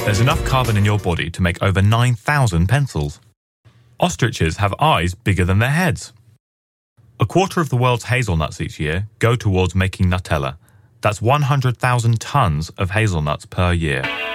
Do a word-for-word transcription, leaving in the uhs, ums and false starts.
There's enough carbon in your body to make over nine thousand pencils. Ostriches have eyes bigger than their heads. A quarter of the world's hazelnuts each year go towards making Nutella. That's one hundred thousand tons of hazelnuts per year.